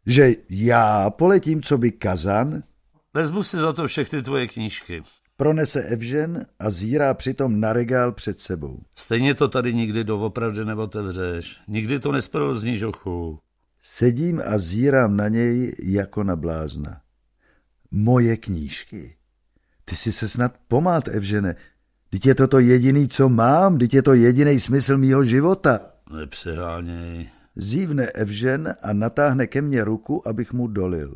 Že já poletím coby kazan? Vezmu si za to všechny tvoje knížky. Pronese Evžen a zírá přitom na regál před sebou. Stejně to tady nikdy doopravdy neotevřeš. Nikdy to nesprovozníš, ochu. Sedím a zírám na něj jako na blázna. Moje knížky. Ty jsi se snad pomát, Evžene. Vždyť je to jediný, co mám, vždyť je to jediný smysl mýho života. Nepřeháněj. Zívne Evžen a natáhne ke mně ruku, abych mu dolil.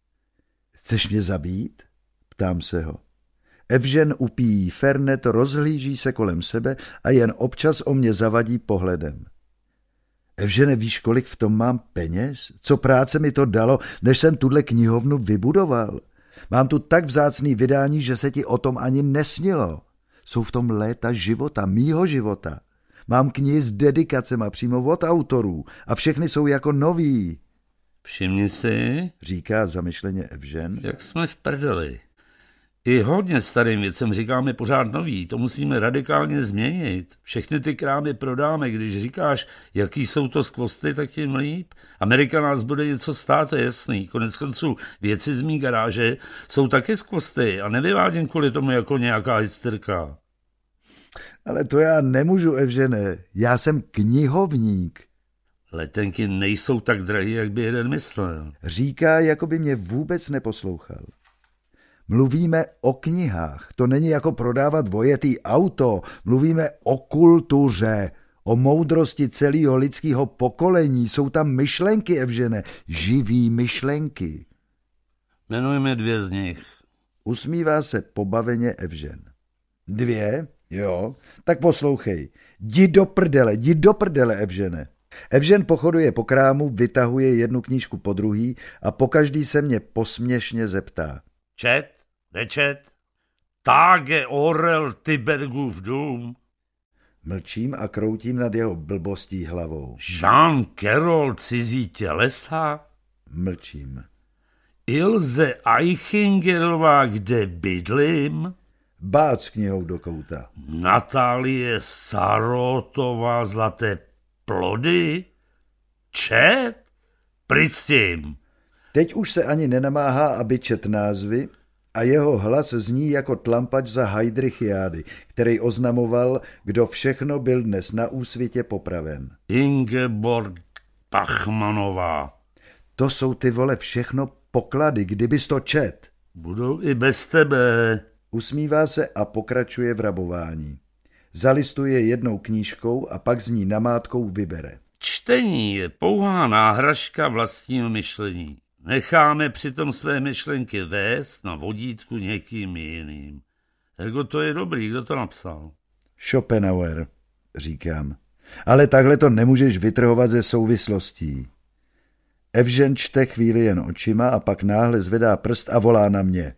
Chceš mě zabít? Ptám se ho. Evžen upíjí fernet, rozhlíží se kolem sebe a jen občas o mě zavadí pohledem. Evžene, víš, kolik v tom mám peněz? Co práce mi to dalo, než jsem tuhle knihovnu vybudoval? Mám tu tak vzácný vydání, že se ti o tom ani nesnilo. Jsou v tom léta života, mýho života. Mám knihy s dedikacema přímo od autorů a všechny jsou jako nový. Všimni si, říká zamyšleně Evžen, jak jsme v prdeli. I hodně starým věcem říkáme pořád nový, to musíme radikálně změnit. Všechny ty krámy prodáme, když říkáš, jaký jsou to skvosty, tak tím líp. Amerika nás bude něco stát, to je jasný. Konec konců věci z mý garáže jsou taky skvosty a nevyvádím kvůli tomu jako nějaká hysterka. Ale to já nemůžu, Evžene, já jsem knihovník. Letenky nejsou tak drahý, jak by jeden myslel. Říká, jako by mě vůbec neposlouchal. Mluvíme o knihách, to není jako prodávat vojetý auto, mluvíme o kultuře, o moudrosti celého lidského pokolení, jsou tam myšlenky, Evžene, živý myšlenky. Jmenujme 2 z nich. Usmívá se pobaveně Evžen. 2? Jo, tak poslouchej. Jdi do prdele, Evžene. Evžen pochoduje po krámu, vytahuje jednu knížku po druhý a pokaždý se mě posměšně zeptá. Čet? Nečet? Tage Orel Tybergův dům. Mlčím a kroutím nad jeho blbostí hlavou. Jean Carroll Cizí tělesa? Mlčím. Ilze Eichingerová Kde bydlím? Bác s knihou do kouta. Natálie Sarotová Zlaté plody? Čet? Pryč s tím. Teď už se ani nenamáhá, aby čet názvy a jeho hlas zní jako tlampač za Heidrichiády, který oznamoval, kdo všechno byl dnes na úsvitě popraven. Ingeborg Bachmanová. To jsou ty vole všechno poklady, kdybys to čet. Budou i bez tebe. Usmívá se a pokračuje v rabování. Zalistuje jednou knížkou a pak z ní namátkou vybere. Čtení je pouhá náhražka vlastního myšlení. Necháme přitom své myšlenky vést na vodítku někým jiným. Ergo to je dobrý, kdo to napsal? Schopenhauer, říkám. Ale takhle to nemůžeš vytrhovat ze souvislostí. Evžen čte chvíli jen očima a pak náhle zvedá prst a volá na mě.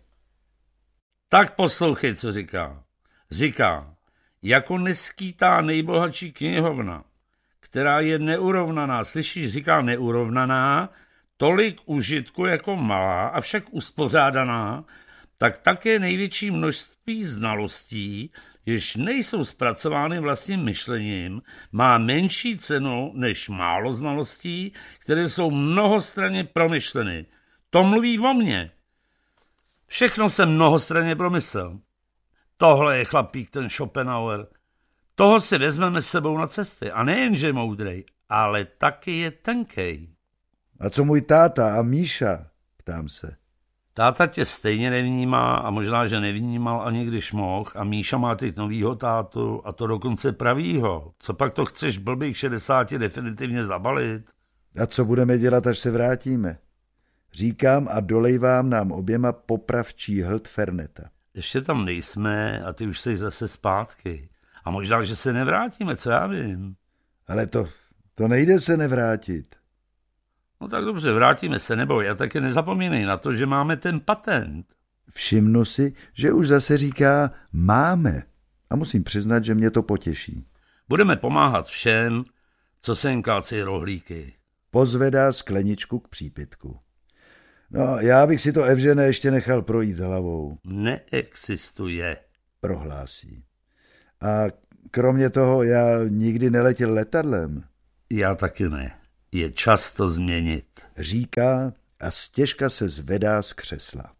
Tak poslouchej, co říká. Říká, jako neskýtá nejbohatší knihovna, která je neurovnaná, slyšíš, říká neurovnaná, tolik užitku jako malá, avšak uspořádaná, tak také největší množství znalostí, jež nejsou zpracovány vlastním myšlením, má menší cenu než málo znalostí, které jsou mnohostranně promyšleny. To mluví o mně. Všechno jsem mnohostranně promyslel. Tohle je chlapík, ten Schopenhauer. Toho si vezmeme s sebou na cesty. A nejen, že je moudrej, ale taky je tenkej. A co můj táta a Míša? Ptám se. Táta tě stejně nevnímá a možná, že nevnímal ani když mohl a Míša má teď novýho tátu a to dokonce pravýho. Co pak to chceš blbých 60 definitivně zabalit? A co budeme dělat, až se vrátíme? Říkám a dolejvám nám oběma popravčí hlt ferneta. Ještě tam nejsme a ty už jsi zase zpátky. A možná, že se nevrátíme, co já vím. Ale to nejde se nevrátit. No tak dobře, vrátíme se, neboj. A taky nezapomínej na to, že máme ten patent. Všimnu si, že už zase říká máme. A musím přiznat, že mě to potěší. Budeme pomáhat všem, co se jim kácí rohlíky. Pozvedá skleničku k přípitku. No, já bych si to, Evžene, ještě nechal projít hlavou. Neexistuje. Prohlásí. A kromě toho já nikdy neletěl letadlem. Já taky ne. Je čas to změnit. Říká a stěžka se zvedá z křesla.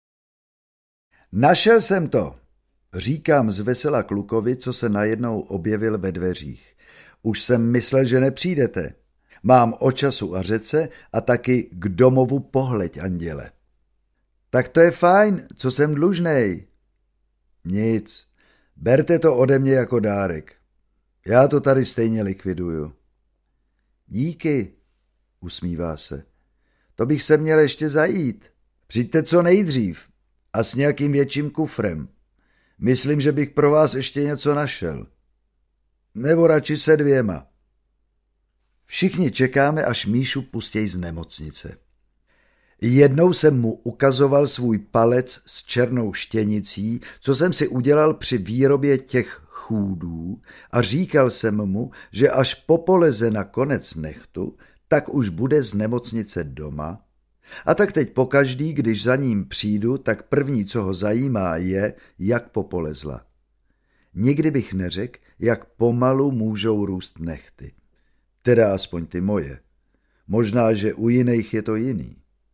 Našel jsem to, říkám zvesela klukovi, co se najednou objevil ve dveřích. Už jsem myslel, že nepřijdete. Mám o času a řece a taky k domovu pohleď, anděle. Tak to je fajn, co jsem dlužnej. Nic, berte to ode mě jako dárek. Já to tady stejně likviduju. Díky, usmívá se. To bych se měl ještě zajít. Přijďte co nejdřív a s nějakým větším kufrem. Myslím, že bych pro vás ještě něco našel. Nebo radši se 2. Všichni čekáme, až Míšu pustěj z nemocnice. Jednou jsem mu ukazoval svůj palec s černou štěnicí, co jsem si udělal při výrobě těch chůdů, a říkal jsem mu, že až popoleze na konec nehtu, tak už bude z nemocnice doma. A tak teď pokaždý, když za ním přijdu, tak první, co ho zajímá, je, jak popolezla. Nikdy bych neřekl, jak pomalu můžou růst nehty. Teda aspoň ty moje. Možná, že u jiných je to jiný.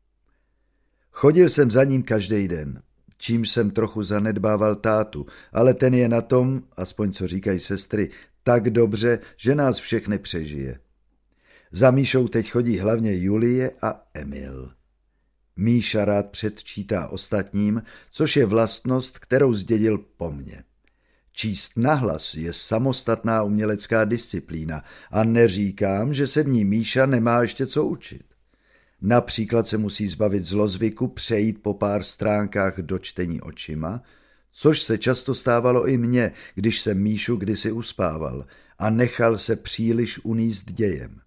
Chodil jsem za ním každý den, čímž jsem trochu zanedbával tátu, ale ten je na tom, aspoň co říkají sestry, tak dobře, že nás všechny přežije. Za Míšou teď chodí hlavně Julie a Emil. Míša rád předčítá ostatním, což je vlastnost, kterou zdědil po mně. Číst nahlas je samostatná umělecká disciplína a neříkám, že se v ní Míša nemá ještě co učit. Například se musí zbavit zlozvyku přejít po pár stránkách do čtení očima, což se často stávalo i mně, když jsem Míšu kdysi uspával a nechal se příliš uníst dějem.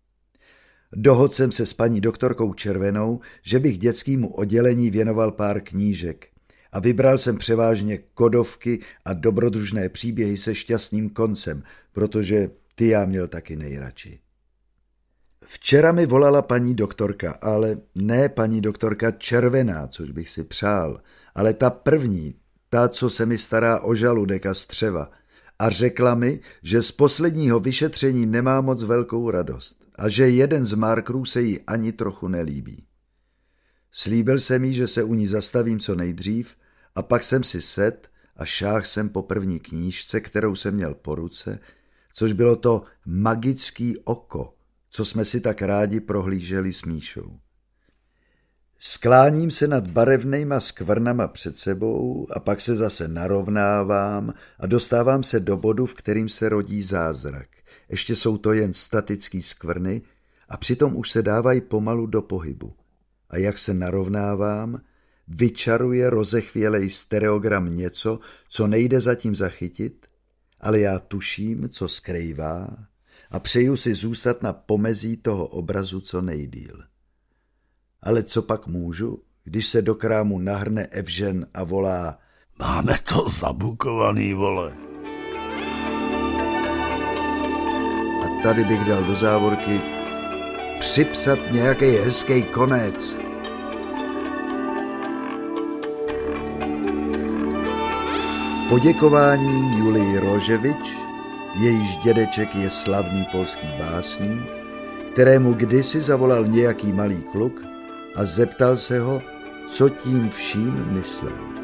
Dohodl jsem se s paní doktorkou Červenou, že bych dětskému oddělení věnoval pár knížek a vybral jsem převážně kodovky a dobrodružné příběhy se šťastným koncem, protože ty já měl taky nejradši. Včera mi volala paní doktorka, ale ne paní doktorka Červená, což bych si přál, ale ta první, ta, co se mi stará o žaludek a střeva, a řekla mi, že z posledního vyšetření nemá moc velkou radost a že jeden z markerů se jí ani trochu nelíbí. Slíbil jsem jí, že se u ní zastavím co nejdřív, a pak jsem si sedl a šáhl jsem po první knížce, kterou jsem měl po ruce, což bylo to Magický oko, co jsme si tak rádi prohlíželi s Míšou. Skláním se nad barevnejma skvrnama před sebou a pak se zase narovnávám a dostávám se do bodu, v kterým se rodí zázrak. Ještě jsou to jen statický skvrny a přitom už se dávají pomalu do pohybu. A jak se narovnávám, vyčaruje rozechvělej stereogram něco, co nejde zatím zachytit, ale já tuším, co skrývá, a přeju si zůstat na pomezí toho obrazu co nejdýl. Ale co pak můžu, když se do krámu nahrne Evžen a volá: Máme to zabukovaný, vole. A tady bych dal do závorky připsat nějaký hezký konec. Poděkování Julii Roževič, jejíž dědeček je slavný polský básník, kterému kdysi zavolal nějaký malý kluk a zeptal se ho, co tím vším myslel.